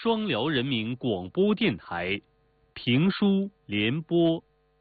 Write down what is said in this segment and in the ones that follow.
双辽人民广播电台评书联播。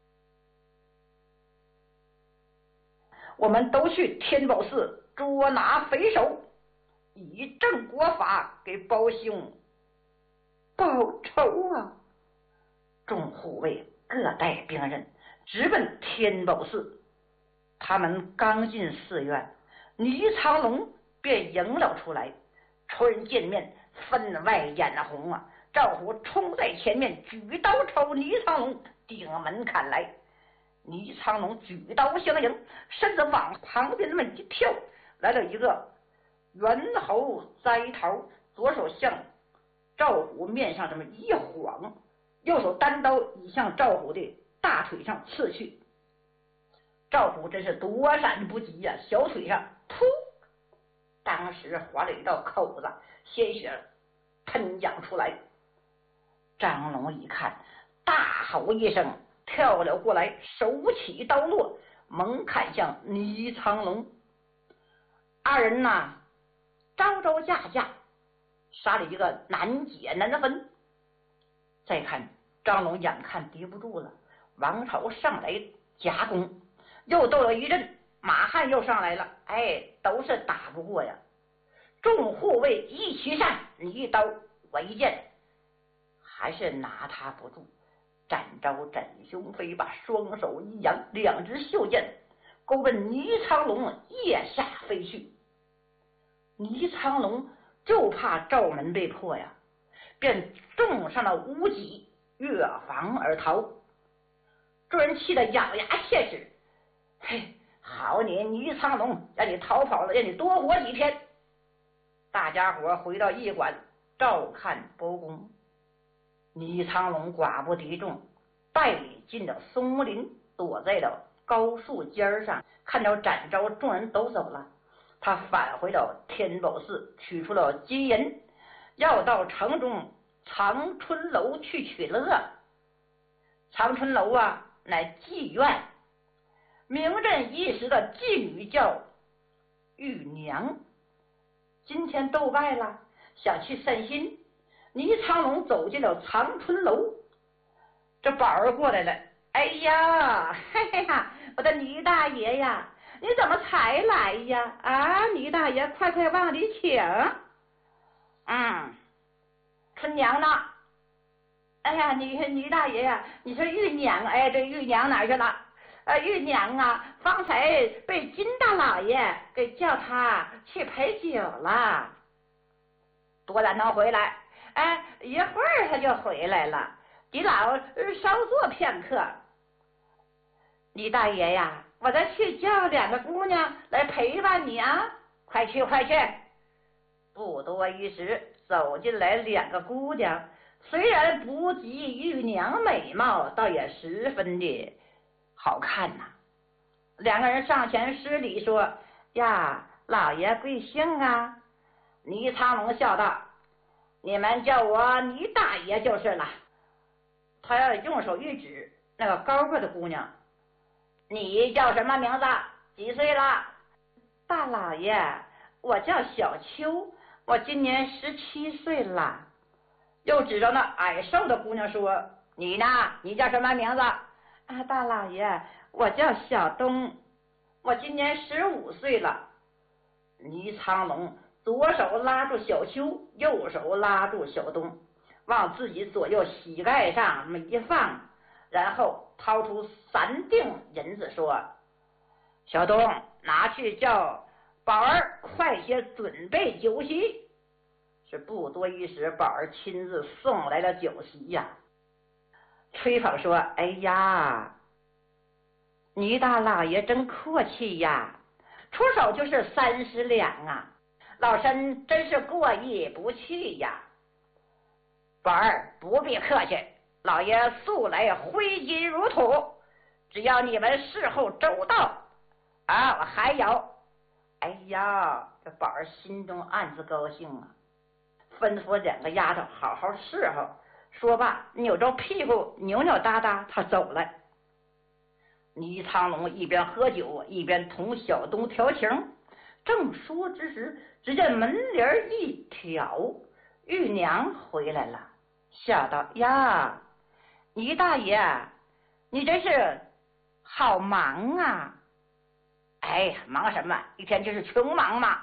我们都去天宝寺捉拿匪首，以正国法给包兄报仇啊！众护卫各带兵刃，直奔天宝寺。他们刚进寺院，倪苍龙便迎了出来。仇人见面，分外眼红啊！赵虎冲在前面，举刀朝倪苍龙顶门砍来。倪苍龙举刀相迎，身子往旁边那么一跳，来了一个猿猴栽桃，左手向赵虎面上这么一晃，右手单刀已向赵虎的大腿上刺去。赵虎真是躲闪不及呀，小腿上噗，当时划了一道口子，鲜血喷涌出来。张龙一看，大吼一声，跳了过来，手起刀落，猛砍向倪苍龙。二人呐，招招架架，杀了一个难解难分。再看张龙眼看敌不住了，王朝上来夹攻，又斗了一阵，马汉又上来了，都是打不过呀。众护卫一齐上，你一刀我一剑，还是拿他不住。展昭展雄飞把双手一扬，两只袖剑勾奔倪苍龙腋下飞去。倪苍龙就怕赵门被破呀，便重上了屋脊，越房而逃。众人气得咬牙切齿，嘿，好你倪苍龙，让你逃跑了，让你多活几天。大家伙回到驿馆，照看包公。倪苍龙寡不敌众，败进了松林，躲在了高树尖上。看到展昭众人都走了，他返回到天宝寺，取出了金银，要到城中长春楼去取乐。长春楼啊，乃妓院，名震一时的妓女叫玉娘，今天斗败了，想去散心。倪苍龙走进了长春楼，这宝儿过来了，哎呀，嘿呀，我的倪大爷呀，你怎么才来呀？啊，倪大爷，快快往里请。春娘呢？哎呀，倪大爷呀，你说玉娘，这玉娘哪去了？玉娘啊，方才被金大老爷给叫他去陪酒了。多然能回来？一会儿他就回来了，你老稍坐片刻。倪大爷呀，我再去叫两个姑娘来陪伴你啊，快去快去。不多一时，走进来两个姑娘，虽然不及玉娘美貌，倒也十分的好看呐。两个人上前施礼说：呀，老爷贵姓啊？倪苍龙笑道：你们叫我倪大爷就是了。他要用手一指那个高个的姑娘：你叫什么名字？几岁了？大老爷，我叫小秋，我今年17岁了。又指着那矮瘦的姑娘说：你呢？你叫什么名字？大老爷，我叫小东，我今年15岁了。倪苍龙左手拉住小秋，右手拉住小东，往自己左右膝盖上那么一放，然后掏出3锭银子说：小东，拿去叫宝儿快些准备酒席。是不多一时，宝儿亲自送来了酒席呀。崔访说：哎呀，倪大老爷真客气呀，出手就是30两啊，老身真是过意不去呀。宝儿不必客气，老爷素来挥金如土，只要你们侍候周到啊，我还有。哎呀，这宝儿心中暗自高兴啊，吩咐两个丫头好好伺候。说罢，扭着屁股扭扭哒哒，他走了。倪苍龙一边喝酒一边同小东调情，正说之时，只见门帘一挑， 玉娘回来了，笑道：“呀，倪大爷，你真是好忙啊！”“哎，忙什么？一天就是穷忙嘛。”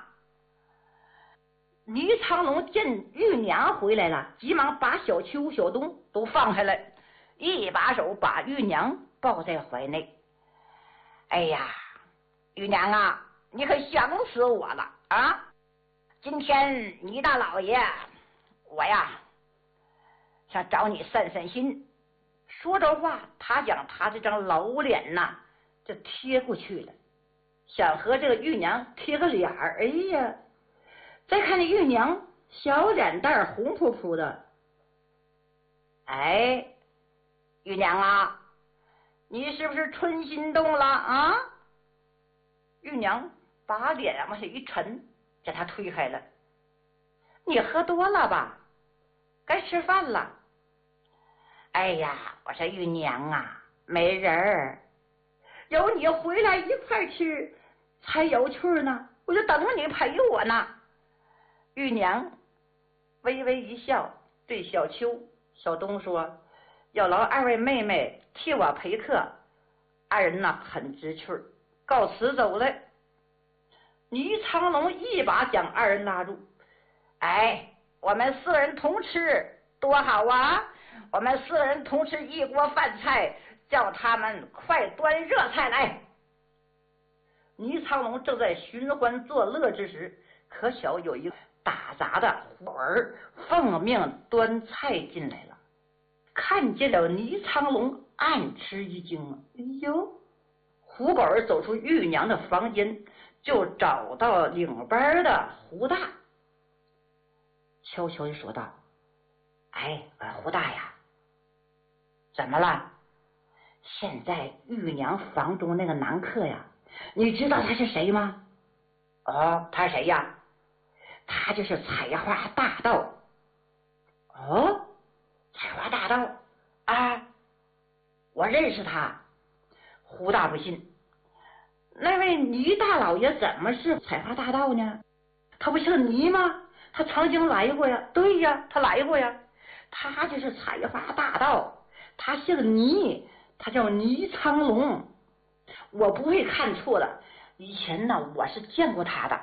倪长龙见玉娘回来了，急忙把小秋、小东都放下来，一把手把玉娘抱在怀内。“哎呀，玉娘啊，你可想死我了啊！今天倪大老爷，我呀想找你散散心。”说着话，他将他这张老脸呐就贴过去了，想和这个玉娘贴个脸儿。哎呀，再看这玉娘小脸蛋红扑扑的。“哎，玉娘啊，你是不是春心动了啊？”玉娘把脸往下一沉，将他推开了。“你喝多了吧？该吃饭了。”“哎呀，我说玉娘啊，没人儿，有你回来一块去才有趣呢，我就等着你陪我呢。”玉娘微微一笑，对小秋、小东说：“有劳二位妹妹替我陪客。”二人呢很知趣，告辞走了。倪长龙一把将二人拉住：“哎，我们四人同吃多好啊！我们四人同吃一锅饭菜，叫他们快端热菜来。”倪长龙正在寻欢作乐之时，可巧有一个打杂的胡儿奉命端菜进来了，看见了倪长龙，暗吃一惊。哎呦，胡宝儿走出玉娘的房间，就找到领班的胡大，悄悄地说道：“哎，胡大呀，怎么了？现在玉娘房中那个男客呀，你知道他是谁吗？”“哦，他谁呀？”“他就是采花大盗。”“哦，采花大盗啊，我认识他。”胡大不信：“那位倪大老爷怎么是采花大盗呢？他不姓倪吗？他曾经来过呀。”“对呀，他来过呀。他就是采花大盗，他姓倪，他叫倪长龙。我不会看错了，以前呢我是见过他的。”“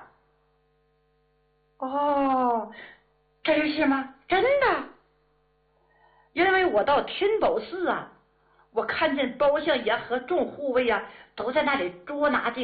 哦，真是吗？”“真的，因为我到天宝寺啊，我看见包相爷和众护卫啊都在那里捉拿这